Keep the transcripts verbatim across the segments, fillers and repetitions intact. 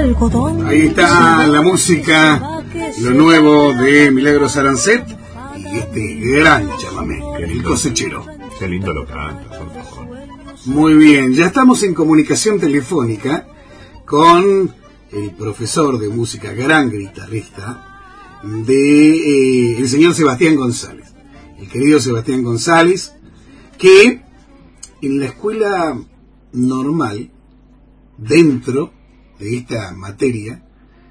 algodón. Ahí está la música, lo nuevo de Milagros Arancet y este gran chamamé, el cosechero. Qué lindo lo canta, por favor. Muy bien, ya estamos en comunicación telefónica con el profesor de música, gran guitarrista, de eh, el señor Sebastián González. El querido Sebastián González, que en la escuela normal, dentro de esta materia,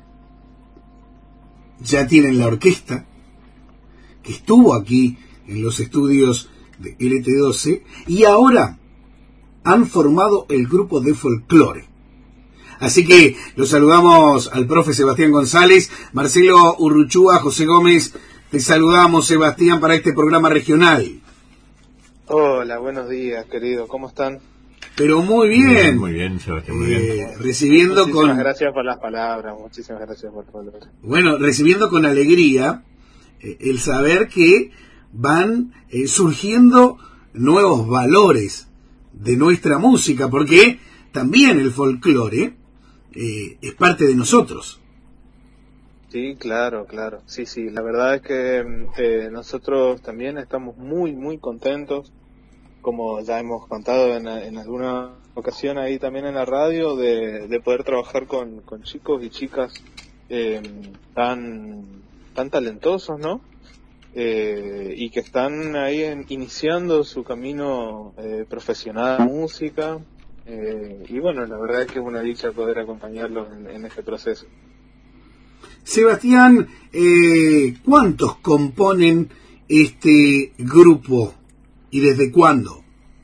ya tienen la orquesta, que estuvo aquí en los estudios de L T doce, y ahora han formado el grupo de folclore. Así que los saludamos al profe Sebastián González, Marcelo Urruchúa, José Gómez, te saludamos, Sebastián, para este programa regional. Hola, buenos días, querido, ¿cómo están? Pero muy bien. Bien, muy bien, Sebastián, muy eh, bien. Recibiendo muchísimas con... Muchísimas gracias por las palabras, muchísimas gracias por todo. Bueno, recibiendo con alegría eh, el saber que van eh, surgiendo nuevos valores de nuestra música, porque también el folclore eh, es parte de nosotros. Sí, claro, claro. Sí, sí, la verdad es que eh, nosotros también estamos muy, muy contentos, como ya hemos contado en, en alguna ocasión ahí también en la radio, de, de poder trabajar con, con chicos y chicas eh, tan, tan talentosos, ¿no? Eh, y que están ahí en, iniciando su camino eh, profesional de música, eh, y bueno, la verdad es que es una dicha poder acompañarlos en, en este proceso. Sebastián, eh, ¿cuántos componen este grupo y desde cuándo?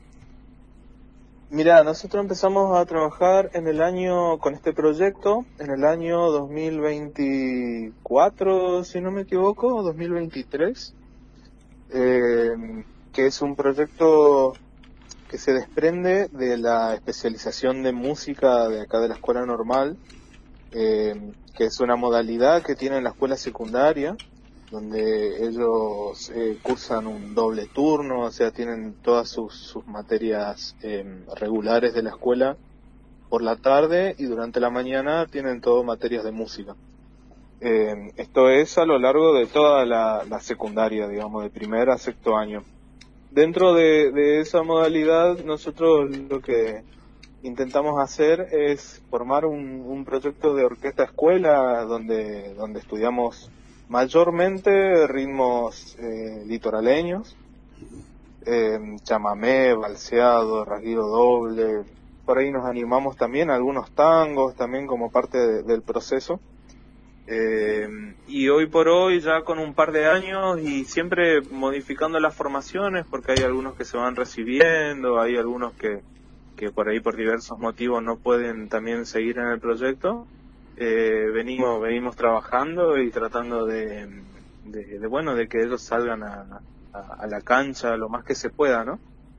Mira, nosotros empezamos a trabajar en el año, con este proyecto, en el año dos mil veinticuatro, si no me equivoco, dos mil veintitrés, eh, que es un proyecto que se desprende de la especialización de música de acá de la escuela normal, eh, que es una modalidad que tiene la escuela secundaria, donde ellos eh, cursan un doble turno, o sea, tienen todas sus, sus materias eh, regulares de la escuela por la tarde, y durante la mañana tienen todo materias de música. Eh, esto es a lo largo de toda la, la secundaria, digamos, de primer a sexto año. Dentro de, de esa modalidad, nosotros lo que intentamos hacer es formar un, un proyecto de orquesta escuela, donde, donde estudiamos mayormente ritmos eh, litoraleños, eh, chamamé, balseado, rasguido doble. Por ahí nos animamos también a algunos tangos, también como parte de, del proceso. Eh, y hoy por hoy, ya con un par de años y siempre modificando las formaciones, porque hay algunos que se van recibiendo, hay algunos que, que por ahí por diversos motivos no pueden también seguir en el proyecto. Eh, venimos venimos trabajando y tratando de, de, de bueno de que ellos salgan a, a, a la cancha lo más que se pueda, ¿no?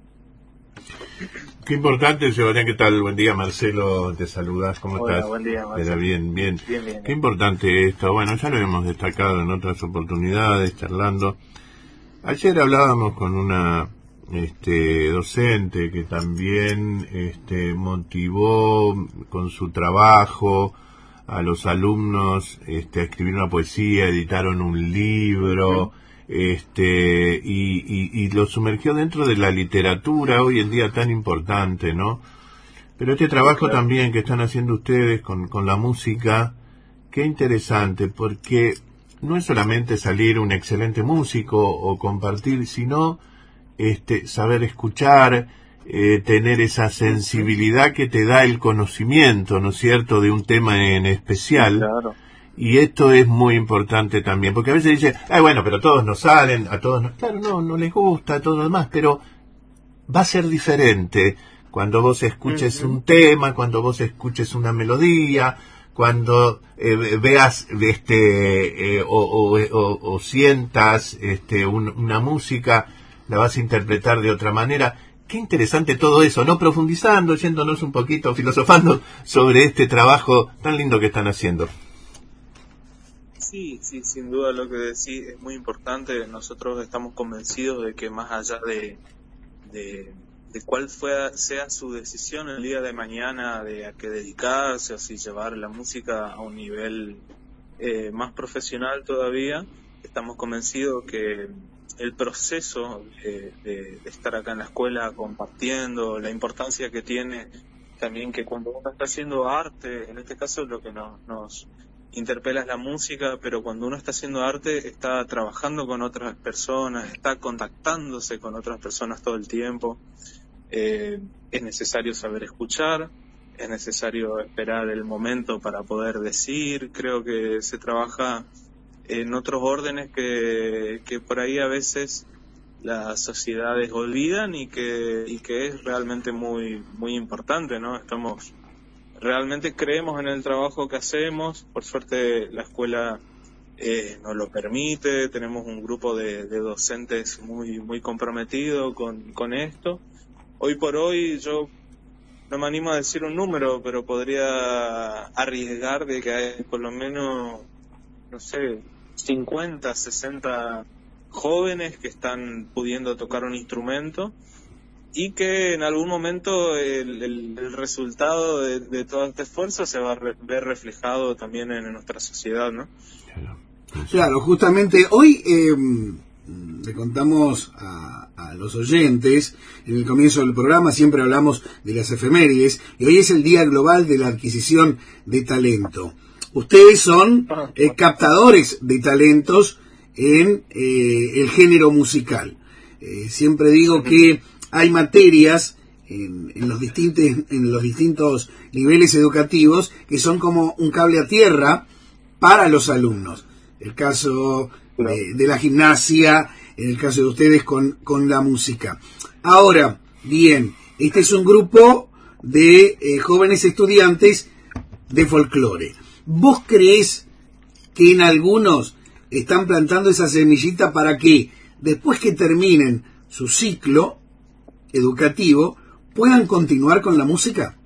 Qué importante, Sebastián, ¿qué tal? Buen día, Marcelo, te saludas, ¿cómo Hola, estás? Buen día, Marcelo. Era bien, bien. Bien, bien. Qué importante esto, bueno, ya lo hemos destacado en otras oportunidades, charlando. Ayer hablábamos con una este docente que también este motivó con su trabajo a los alumnos este, a escribir una poesía, editaron un libro, este y, y, y lo sumergió dentro de la literatura hoy en día tan importante, ¿no? Pero este trabajo también que están haciendo ustedes con, con la música, qué interesante, porque no es solamente salir un excelente músico o compartir, sino este saber escuchar, Eh, tener esa sensibilidad que te da el conocimiento, ¿no es cierto?, de un tema en especial. Claro. Y esto es muy importante también, porque a veces dice, ah, bueno, pero todos no salen, a todos no... Claro, no, no les gusta, todo lo demás, pero va a ser diferente cuando vos escuches uh-huh. un tema, cuando vos escuches una melodía, cuando eh, veas este eh, o, o, o, o sientas este un, una música, la vas a interpretar de otra manera. Qué interesante todo eso, ¿no? Profundizando, yéndonos un poquito, filosofando sobre este trabajo tan lindo que están haciendo. Sí, sí, sin duda lo que decís es muy importante. Nosotros estamos convencidos de que más allá de, de, de cuál fue, sea su decisión el día de mañana de a qué dedicarse, o si llevar la música a un nivel eh, más profesional todavía. Estamos convencidos que el proceso de, de, de estar acá en la escuela compartiendo, la importancia que tiene también que cuando uno está haciendo arte, en este caso lo que nos, nos interpela es la música, pero cuando uno está haciendo arte está trabajando con otras personas, está contactándose con otras personas todo el tiempo. Eh, es necesario saber escuchar, es necesario esperar el momento para poder decir. Creo que se trabaja en otros órdenes que, que por ahí a veces las sociedades olvidan y que y que es realmente muy muy importante, ¿no? Estamos realmente creemos en el trabajo que hacemos. Por suerte la escuela eh, nos lo permite. Tenemos un grupo de, de docentes muy muy comprometido con con esto. Hoy por hoy yo no me animo a decir un número, pero podría arriesgar de que hay por lo menos, no sé, cincuenta, sesenta jóvenes que están pudiendo tocar un instrumento y que en algún momento el, el, el resultado de, de todo este esfuerzo se va a re, ver reflejado también en, en nuestra sociedad, ¿no? Claro, justamente hoy eh, le contamos a, a los oyentes, en el comienzo del programa siempre hablamos de las efemérides, y hoy es el Día Global de la Adquisición de Talento. Ustedes son eh, captadores de talentos en eh, el género musical. Eh, siempre digo que hay materias en, en, los distintos, en los distintos niveles educativos que son como un cable a tierra para los alumnos. El caso de, de la gimnasia, en el caso de ustedes con, con la música. Ahora, bien, este es un grupo de eh, jóvenes estudiantes de folclore. ¿Vos creés que en algunos están plantando esa semillita para que después que terminen su ciclo educativo puedan continuar con la música?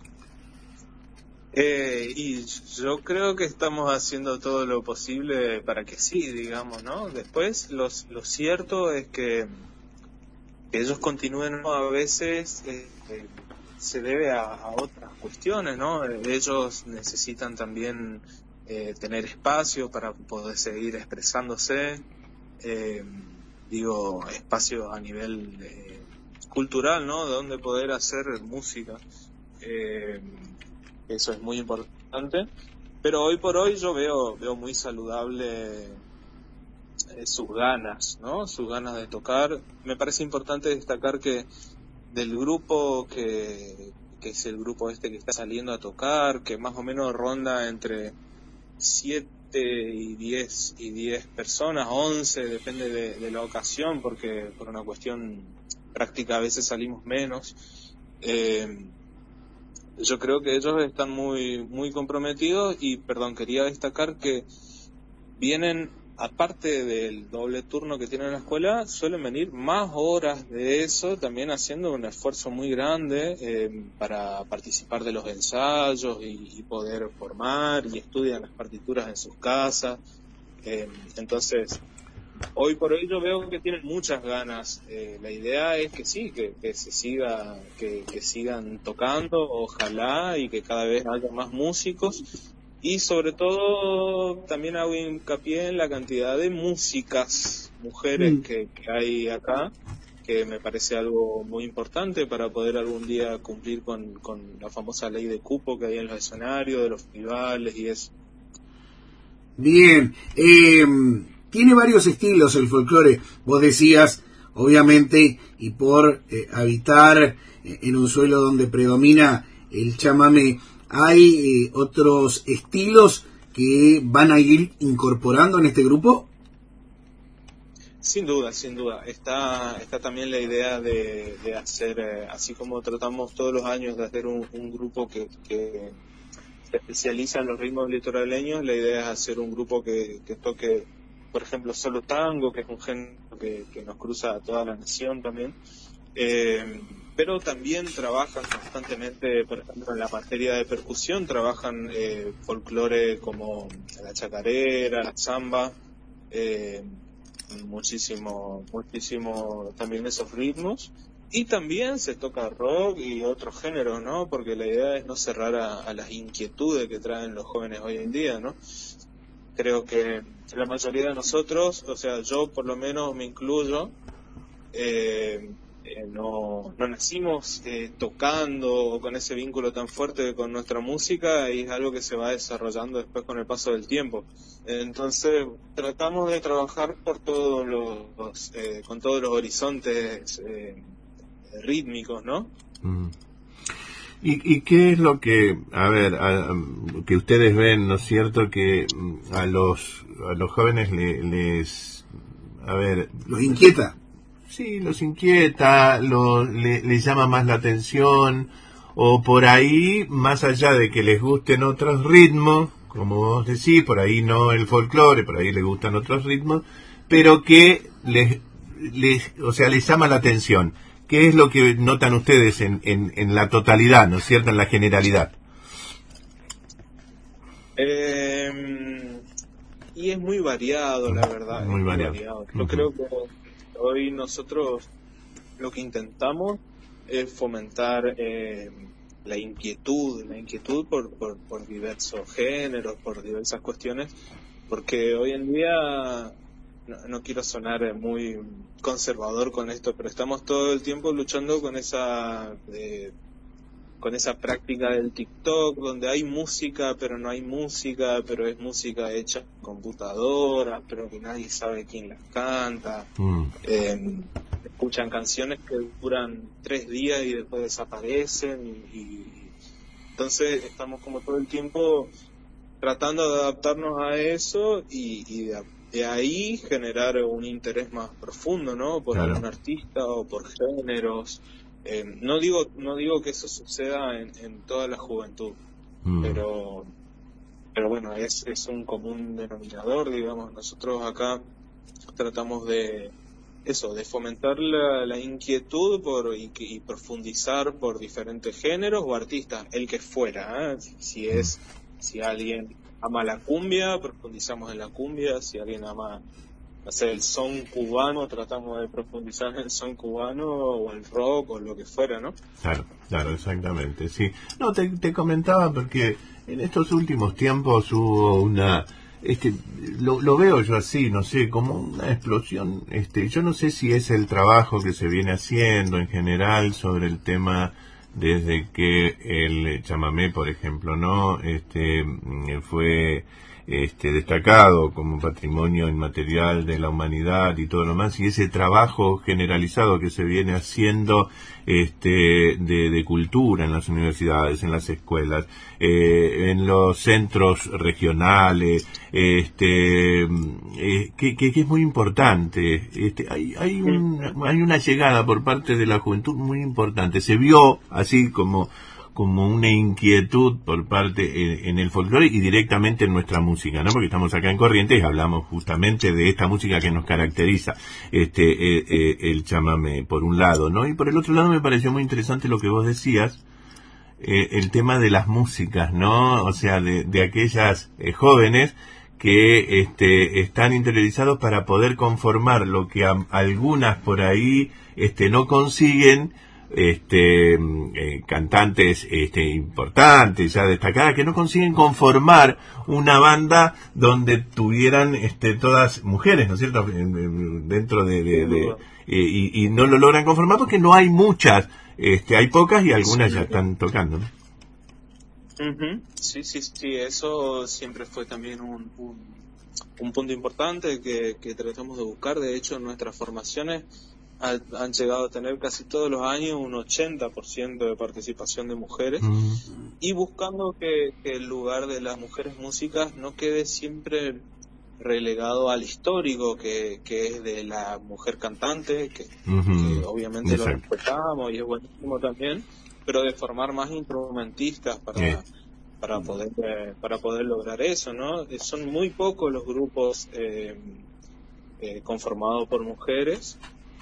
Eh, y yo creo que estamos haciendo todo lo posible para que sí, digamos, ¿no? Después, los, lo cierto es que, que ellos continúen, ¿no? A veces eh, eh, se debe a, a otras cuestiones, ¿no? Ellos necesitan también eh, tener espacio para poder seguir expresándose, eh, digo, espacio a nivel eh, cultural, ¿no? Donde poder hacer música. Eh, Eso es muy importante, pero hoy por hoy yo veo veo muy saludable eh, sus ganas, ¿no? Sus ganas de tocar. Me parece importante destacar que del grupo que, que es el grupo este que está saliendo a tocar, que más o menos ronda entre siete y diez y diez personas, once, depende de, de la ocasión, porque por una cuestión práctica a veces salimos menos. Eh, Yo creo que ellos están muy muy comprometidos y, perdón, quería destacar que vienen, aparte del doble turno que tienen en la escuela, suelen venir más horas de eso, también haciendo un esfuerzo muy grande eh, para participar de los ensayos y, y poder formar, y estudian las partituras en sus casas. Eh, entonces, hoy por hoy yo veo que tienen muchas ganas. Eh, la idea es que sí, que, que se siga, que, que sigan tocando, ojalá, y que cada vez haya más músicos. Y sobre todo también hago hincapié en la cantidad de músicas, mujeres mm. que, que hay acá, que me parece algo muy importante para poder algún día cumplir con, con la famosa ley de cupo que hay en los escenarios, de los festivales y eso. Bien, eh... tiene varios estilos el folclore. Vos decías, obviamente, y por eh, habitar eh, en un suelo donde predomina el chamamé, ¿hay eh, otros estilos que van a ir incorporando en este grupo? Sin duda, sin duda. Está está también la idea de, de hacer, eh, así como tratamos todos los años de hacer un, un grupo que, que se especializa en los ritmos litoraleños, la idea es hacer un grupo que, que toque, por ejemplo, solo tango, que es un género que, que nos cruza a toda la nación también, eh, pero también trabajan constantemente, por ejemplo, en la materia de percusión, trabajan eh, folclore como la chacarera, la samba, eh, muchísimo, muchísimo también esos ritmos, y también se toca rock y otros géneros, ¿no? Porque la idea es no cerrar a, a las inquietudes que traen los jóvenes hoy en día, ¿no? Creo que la mayoría de nosotros, o sea, yo por lo menos me incluyo, eh, eh, no, no nacimos eh, tocando o con ese vínculo tan fuerte con nuestra música, y es algo que se va desarrollando después con el paso del tiempo. Entonces tratamos de trabajar por todos los, eh, con todos los horizontes eh, rítmicos, ¿no? Mm. ¿Y, ¿Y qué es lo que, a ver, a, que ustedes ven, ¿no es cierto, que a los a los jóvenes le, les, a ver... ¿Los inquieta? Sí, los inquieta, lo, le, les llama más la atención, o por ahí, más allá de que les gusten otros ritmos, como vos decís, por ahí no el folclore, por ahí les gustan otros ritmos, pero que les, les o sea, les llama la atención. ¿Qué es lo que notan ustedes en, en, en la totalidad, ¿no es cierto?, en la generalidad? Eh, y es muy variado, la verdad. Muy es variado. Muy variado. Yo Uh-huh. creo que hoy nosotros lo que intentamos es fomentar eh, la inquietud, la inquietud por, por, por diversos géneros, por diversas cuestiones, porque hoy en día... No, no quiero sonar muy conservador con esto, pero estamos todo el tiempo luchando con esa eh, con esa práctica del TikTok, donde hay música pero no hay música, pero es música hecha en computadora, pero que nadie sabe quién las canta. Mm. Eh, escuchan canciones que duran tres días y después desaparecen, y, y entonces estamos como todo el tiempo tratando de adaptarnos a eso y, y de de ahí generar un interés más profundo, ¿no? Por claro. algún artista o por géneros. Eh, no digo no digo que eso suceda en, en toda la juventud, mm. pero pero bueno, es, es un común denominador, digamos. Nosotros acá tratamos de eso, de fomentar la, la inquietud por y, y profundizar por diferentes géneros o artistas, el que fuera, ¿eh? Si es, si alguien ama la cumbia, profundizamos en la cumbia. Si alguien ama, no sé, el son cubano, tratamos de profundizar en el son cubano, o el rock, o lo que fuera, ¿no? Claro, claro, exactamente, sí. No, te, te comentaba porque en estos últimos tiempos hubo una... este lo, lo veo yo así, no sé, como una explosión. este Yo no sé si es el trabajo que se viene haciendo en general sobre el tema... desde que el chamamé, por ejemplo, no este fue este destacado como patrimonio inmaterial de la humanidad y todo lo más, y ese trabajo generalizado que se viene haciendo este de, de cultura en las universidades, en las escuelas, eh, en los centros regionales, este eh, que, que, que es muy importante. Este hay hay un, hay una llegada por parte de la juventud muy importante. Se vio así como como una inquietud por parte en, en el folclore y directamente en nuestra música, ¿no? Porque estamos acá en Corrientes y hablamos justamente de esta música que nos caracteriza, este eh, eh, el chamamé, por un lado, ¿no? Y por el otro lado me pareció muy interesante lo que vos decías, eh, el tema de las músicas, ¿no? O sea, de, de aquellas eh, jóvenes que este, están interiorizados para poder conformar lo que a, algunas por ahí este, no consiguen, este eh, cantantes este importantes, ya destacadas, que no consiguen conformar una banda donde tuvieran este todas mujeres, ¿no es cierto?, dentro de, de, de eh, y, y no lo logran conformar porque no hay muchas, este hay pocas y algunas ya están tocando, ¿no? Uh-huh. Sí, sí, sí, eso siempre fue también un, un, un punto importante que, que tratamos de buscar. De hecho, en nuestras formaciones han llegado a tener casi todos los años un ochenta por ciento de participación de mujeres, mm. y buscando que, que el lugar de las mujeres músicas no quede siempre relegado al histórico que, que es de la mujer cantante, que, uh-huh. que obviamente Exacto. lo respetamos y es buenísimo también, pero de formar más instrumentistas para, yeah. para poder eh, para poder lograr eso, ¿no? Son muy pocos los grupos eh, eh, conformados por mujeres.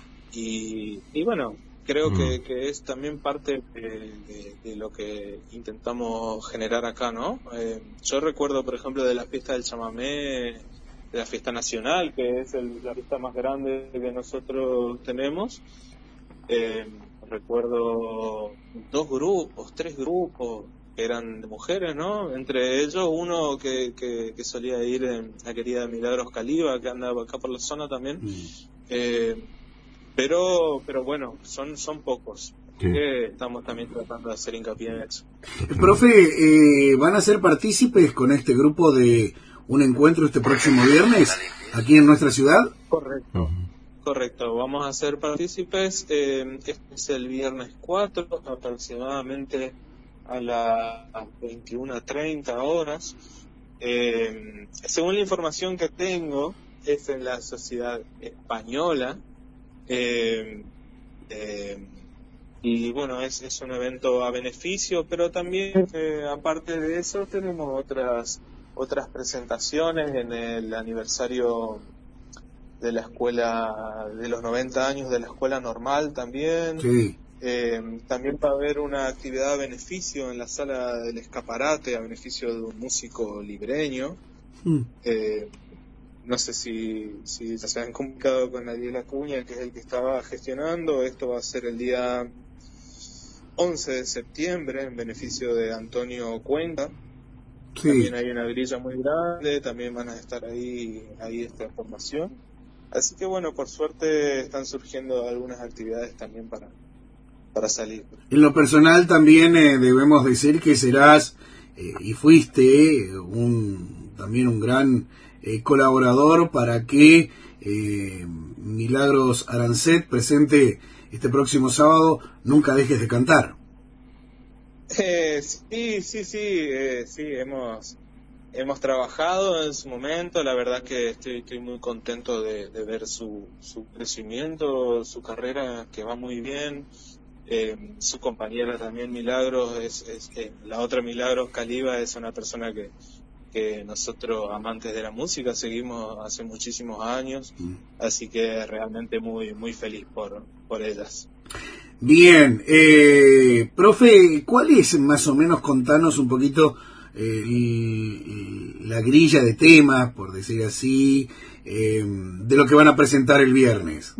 Y, y bueno, creo mm. que, que es también parte de, de, de lo que intentamos generar acá, ¿no? Eh, yo recuerdo, por ejemplo, de la fiesta del chamamé, de la fiesta nacional, que es el, la fiesta más grande que nosotros tenemos. Eh, recuerdo dos grupos, tres grupos que eran de mujeres, ¿no? Entre ellos uno que, que, que solía ir en la querida Milagros Caliba, que andaba acá por la zona también. Mm. Eh, pero pero bueno, son son pocos. Sí. Que estamos también tratando de hacer hincapié en eso. Profe, eh, ¿van a ser partícipes con este grupo de un encuentro este próximo viernes aquí en nuestra ciudad? Correcto. Uh-huh. Correcto, vamos a ser partícipes. Eh, este es el viernes cuatro, aproximadamente a las veintiuna treinta horas. Eh, según la información que tengo, es en la Sociedad Española. Eh, eh, y bueno, es, es un evento a beneficio, pero también, eh, aparte de eso, tenemos otras otras presentaciones en el aniversario de la escuela, de los noventa años de la escuela normal también. Sí. Eh, también va a haber una actividad a beneficio en la sala del escaparate, a beneficio de un músico libreño. Mm. Eh, no sé si, si ya se han comunicado con Ariel Acuña, que es el que estaba gestionando. Esto va a ser el día once de septiembre, en beneficio de Antonio Cuenca. Sí. También hay una grilla muy grande, también van a estar ahí, ahí esta información. Así que bueno, por suerte están surgiendo algunas actividades también para para salir. En lo personal también eh, debemos decir que serás eh, y fuiste un también un gran eh, colaborador para que eh, Milagros Arancet presente este próximo sábado Nunca dejes de cantar. Eh, sí, sí, sí, eh, sí, hemos hemos trabajado en su momento. La verdad que estoy, estoy muy contento de, de ver su, su crecimiento, su carrera, que va muy bien. Eh, su compañera también Milagros, es, es eh, la otra Milagros Caliba, es una persona que, que nosotros, amantes de la música, seguimos hace muchísimos años, mm. así que realmente muy muy feliz por, por ellas. Bien, eh, profe, ¿cuál es más o menos, contanos un poquito eh, y, y la grilla de temas, por decir así, eh, de lo que van a presentar el viernes?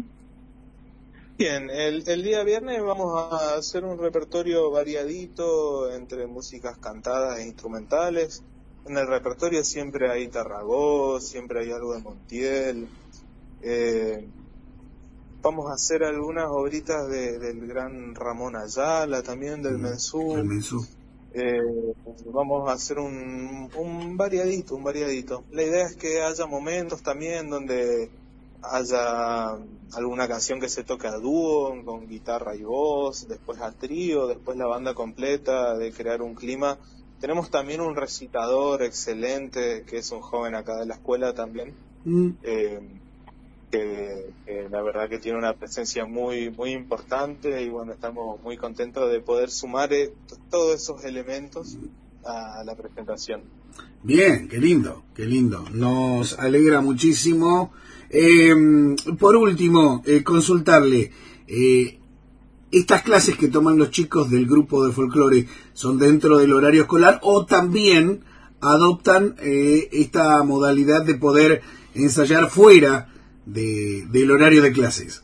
Bien, el, el día viernes vamos a hacer un repertorio variadito entre músicas cantadas e instrumentales. En el repertorio siempre hay Tarragó, siempre hay algo de Montiel. Eh, vamos a hacer algunas obritas de, del gran Ramón Ayala, también del Mensú. El Mensú. Eh, vamos a hacer un, un variadito, un variadito. La idea es que haya momentos también donde haya alguna canción que se toque a dúo, con guitarra y voz, después a trío, después la banda completa, de crear un clima. Tenemos también un recitador excelente, que es un joven acá de la escuela también, mm. eh, que, que la verdad que tiene una presencia muy muy importante, y bueno, estamos muy contentos de poder sumar eh, todos esos elementos a la presentación. Bien, qué lindo, qué lindo. Nos alegra muchísimo. Eh, por último, eh, consultarle, eh, ¿estas clases que toman los chicos del grupo de folclore son dentro del horario escolar o también adoptan eh, esta modalidad de poder ensayar fuera de, del horario de clases?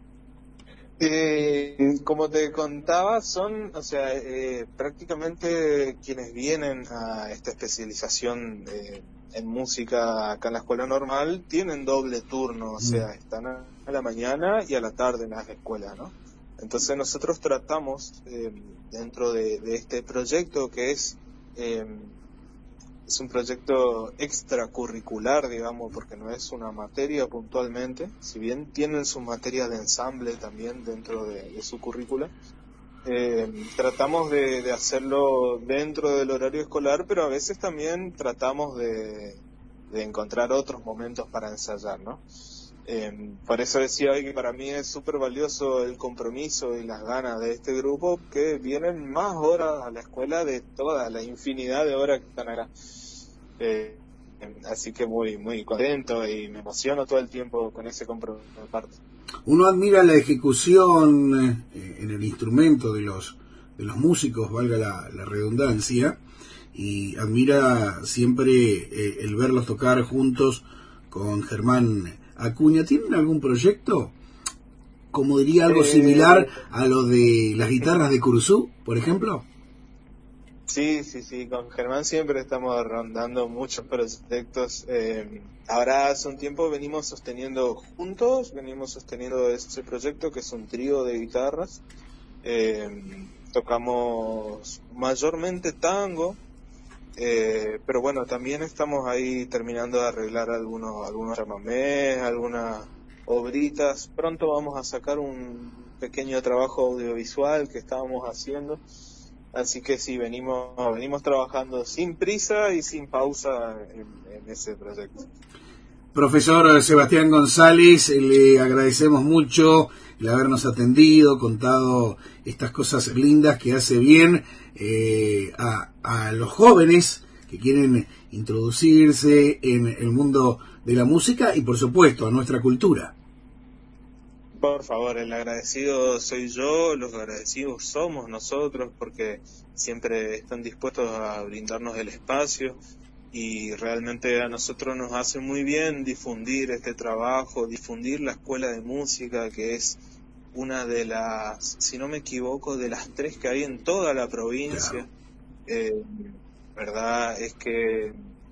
Eh, como te contaba, son, o sea, eh, prácticamente quienes vienen a esta especialización eh, en música acá en la escuela normal tienen doble turno, o sea, están a, a la mañana y a la tarde en la escuela, ¿no? Entonces nosotros tratamos eh, dentro de, de este proyecto, que es eh, es un proyecto extracurricular, digamos, porque no es una materia puntualmente, si bien tienen sus materias de ensamble también dentro de, de su currícula. Eh, tratamos de, de hacerlo dentro del horario escolar, pero a veces también tratamos de, de encontrar otros momentos para ensayar, ¿no? Eh, por eso decía hoy que para mí es súper valioso el compromiso y las ganas de este grupo, que vienen más horas a la escuela de toda la infinidad de horas que están acá. Eh, así que muy muy contento y me emociono todo el tiempo con ese compromiso de parte. Uno admira la ejecución eh, en el instrumento de los de los músicos, valga la, la redundancia, y admira siempre eh, el verlos tocar juntos con Germán Acuña. ¿Tienen algún proyecto como diría algo Eh, similar a lo de las guitarras de Curuzú, por ejemplo? Sí, sí, sí, con Germán siempre estamos rondando muchos proyectos. Eh, ahora hace un tiempo venimos sosteniendo juntos, venimos sosteniendo ese proyecto que es un trío de guitarras. Eh, tocamos mayormente tango, eh, pero bueno, también estamos ahí terminando de arreglar algunos, algunos chamamés, algunas obritas. Pronto vamos a sacar un pequeño trabajo audiovisual que estábamos haciendo. Así que sí, venimos venimos trabajando sin prisa y sin pausa en, en ese proyecto. Profesor Sebastián González, le agradecemos mucho el habernos atendido, contado estas cosas lindas que hace bien eh, a, a los jóvenes que quieren introducirse en el mundo de la música y, por supuesto, a nuestra cultura. Por favor, el agradecido soy yo, los agradecidos somos nosotros, porque siempre están dispuestos a brindarnos el espacio y realmente a nosotros nos hace muy bien difundir este trabajo, difundir la escuela de música, que es una de las, si no me equivoco, de las tres que hay en toda la provincia. Eh, verdad es que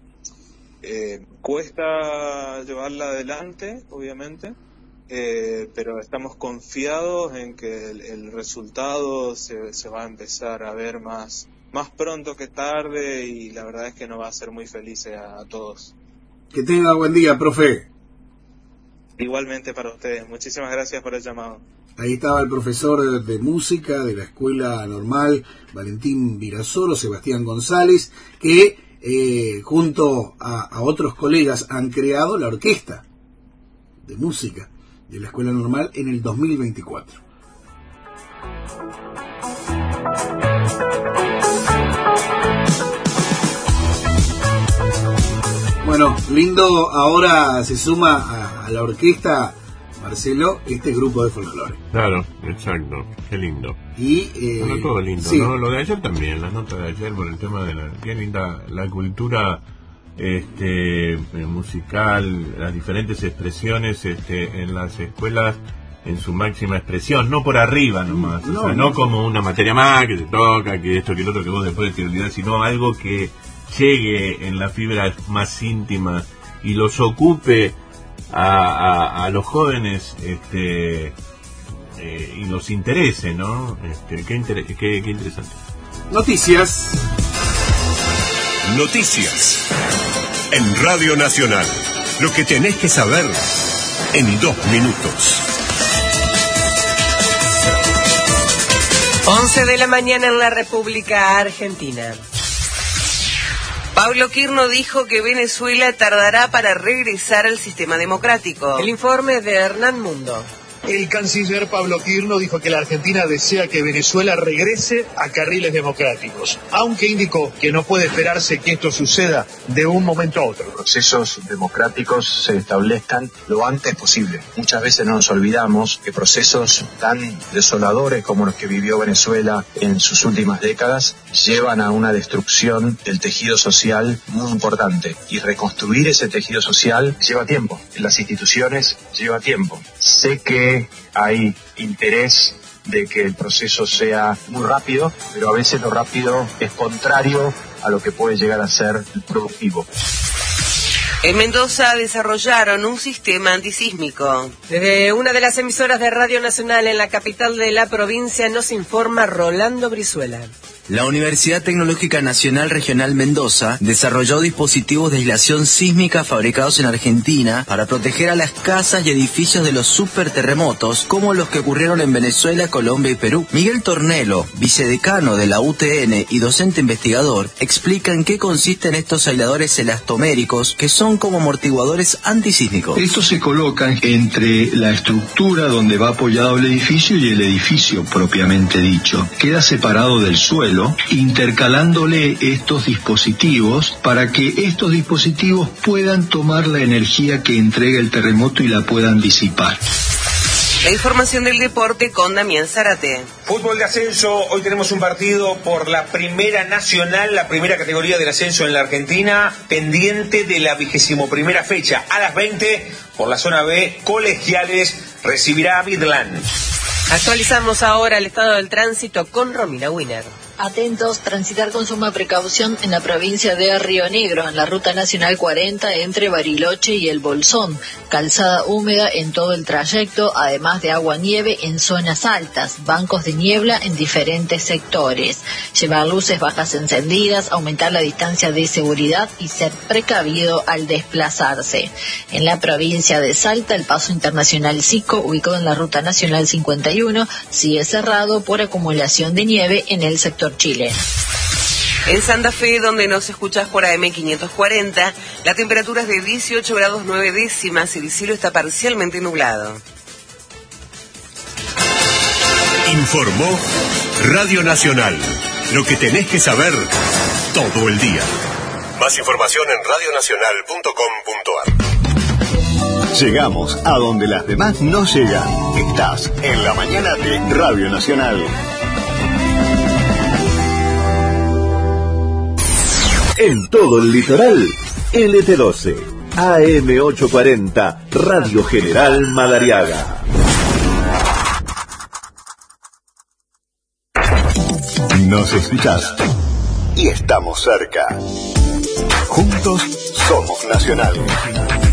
eh, cuesta llevarla adelante, obviamente. Eh, pero estamos confiados en que el, el resultado se, se va a empezar a ver más, más pronto que tarde, y la verdad es que nos va a hacer muy felices a, a todos. Que tenga buen día, profe. Igualmente para ustedes, muchísimas gracias por el llamado. Ahí estaba el profesor de, de música de la Escuela Normal, Valentín Virasoro, Sebastián González, que eh, junto a, a otros colegas han creado la orquesta de música de la Escuela Normal en el dos mil veinticuatro. Bueno, lindo, ahora se suma a, a la orquesta, Marcelo, este grupo de folclore. Claro, exacto, qué lindo. Y eh, bueno, todo lindo, sí. ¿no? Lo de ayer también, las notas de ayer por el tema de la, qué linda la cultura este musical, las diferentes expresiones este en las escuelas en su máxima expresión, no por arriba nomás, no, o sea, no, no como una materia más que se toca, que esto, que lo otro, que vos después te olvidás, sino algo que llegue en las fibras más íntimas y los ocupe a, a, a los jóvenes este eh, y los interese, ¿no? Este, qué, inter- qué, qué interesante. Noticias. Noticias en Radio Nacional. Lo que tenés que saber en dos minutos. once de la mañana en la República Argentina. Pablo Quirno dijo que Venezuela tardará para regresar al sistema democrático. El informe de Hernán Mundo. El canciller Pablo Quirno dijo que la Argentina desea que Venezuela regrese a carriles democráticos, aunque indicó que no puede esperarse que esto suceda de un momento a otro. Procesos democráticos se establezcan lo antes posible. Muchas veces no nos olvidamos que procesos tan desoladores como los que vivió Venezuela en sus últimas décadas llevan a una destrucción del tejido social muy importante, y reconstruir ese tejido social lleva tiempo, en las instituciones lleva tiempo. Sé que hay interés de que el proceso sea muy rápido, pero a veces lo rápido es contrario a lo que puede llegar a ser productivo. En Mendoza desarrollaron un sistema antisísmico. Desde una de las emisoras de Radio Nacional en la capital de la provincia nos informa Rolando Brizuela. La Universidad Tecnológica Nacional Regional Mendoza desarrolló dispositivos de aislación sísmica fabricados en Argentina para proteger a las casas y edificios de los superterremotos como los que ocurrieron en Venezuela, Colombia y Perú. Miguel Tornelo, vicedecano de la U T N y docente investigador, explica en qué consisten estos aisladores elastoméricos que son como amortiguadores antisísmicos. Estos se colocan entre la estructura donde va apoyado el edificio y el edificio propiamente dicho. Queda separado del suelo, intercalándole estos dispositivos para que estos dispositivos puedan tomar la energía que entrega el terremoto y la puedan disipar. La información del deporte con Damián Zárate. Fútbol de ascenso, hoy tenemos un partido por la Primera Nacional, la primera categoría del ascenso en la Argentina, pendiente de la vigésimo primera fecha, a las veinte, por la zona B, Colegiales recibirá a Bidlán. Actualizamos ahora el estado del tránsito con Romina Wiener. Atentos, transitar con suma precaución en la provincia de Río Negro, en la ruta nacional cuarenta entre Bariloche y El Bolsón. Calzada húmeda en todo el trayecto, además de agua-nieve en zonas altas, bancos de niebla en diferentes sectores. Llevar luces bajas encendidas, aumentar la distancia de seguridad y ser precavido al desplazarse. En la provincia de Salta, el paso internacional Sico, ubicado en la ruta nacional cincuenta y uno, sigue cerrado por acumulación de nieve en el sector Chile. En Santa Fe, donde nos escuchas por A M quinientos cuarenta, la temperatura es de dieciocho grados nueve décimas y el cielo está parcialmente nublado. Informó Radio Nacional. Lo que tenés que saber todo el día. Más información en radio nacional punto com punto a r. Llegamos a donde las demás no llegan. Estás en la mañana de Radio Nacional. En todo el litoral, L T doce, A M ochocientos cuarenta, Radio General Madariaga. Nos escuchás y estamos cerca. Juntos somos Nacional.